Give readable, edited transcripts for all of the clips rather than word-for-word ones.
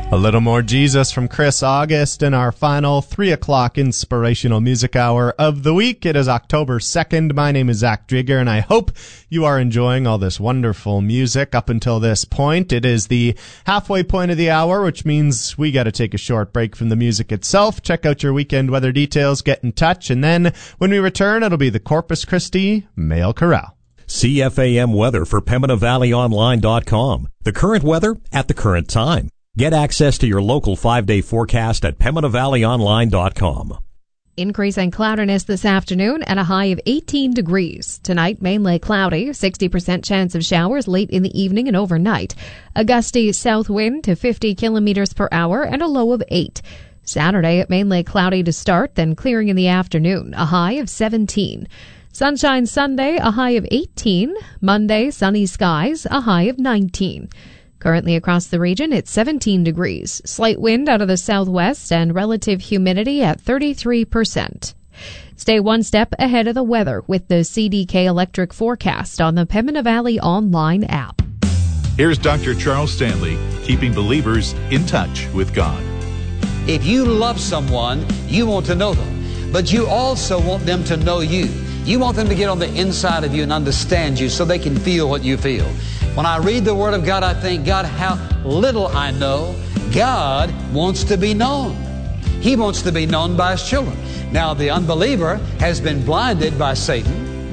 A little more Jesus from Chris August in our final 3 o'clock inspirational music hour of the week. It is October 2nd. My name is Zach Drieger, and I hope you are enjoying all this wonderful music up until this point. It is the halfway point of the hour, which means we got to take a short break from the music itself, check out your weekend weather details, get in touch, and then when we return, it'll be the Corpus Christi Mail Corral. CFAM weather for PembinaValleyOnline.com. The current weather at the current time. Get access to your local 5-day forecast at PembinaValleyOnline.com. Increasing cloudiness this afternoon at a high of 18 degrees. Tonight, mainly cloudy, 60% chance of showers late in the evening and overnight. A gusty south wind to 50 kilometers per hour and a low of 8. Saturday, mainly cloudy to start, then clearing in the afternoon, a high of 17. Sunshine Sunday, a high of 18. Monday, sunny skies, a high of 19. Currently across the region, it's 17 degrees. Slight wind out of the southwest and relative humidity at 33%. Stay one step ahead of the weather with the CDK Electric Forecast on the Pembina Valley Online app. Here's Dr. Charles Stanley, keeping believers in touch with God. If you love someone, you want to know them, but you also want them to know you. You want them to get on the inside of you and understand you so they can feel what you feel. When I read the Word of God, I think, God, how little I know. God wants to be known. He wants to be known by His children. Now, the unbeliever has been blinded by Satan,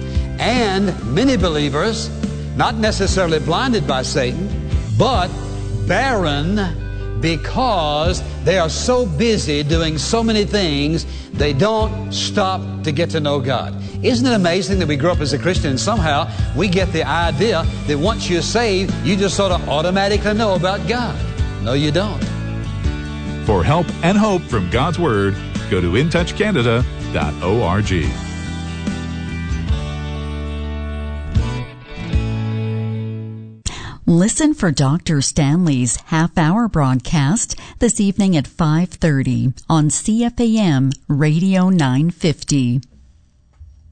and many believers, not necessarily blinded by Satan, but barren because they are so busy doing so many things, they don't stop to get to know God. Isn't it amazing that we grew up as a Christian and somehow we get the idea that once you're saved, you just sort of automatically know about God? No, you don't. For help and hope from God's Word, go to intouchcanada.org. Listen for Dr. Stanley's half-hour broadcast this evening at 5:30 on CFAM Radio 950.